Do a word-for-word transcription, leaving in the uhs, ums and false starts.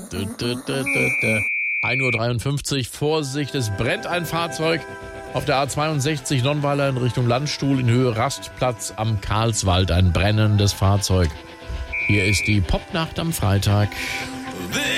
ein Uhr dreiundfünfzig, Vorsicht, es brennt ein Fahrzeug auf der A zweiundsechzig Nonnweiler in Richtung Landstuhl in Höhe Rastplatz am Karlswald, ein brennendes Fahrzeug. Hier ist die Popnacht am Freitag.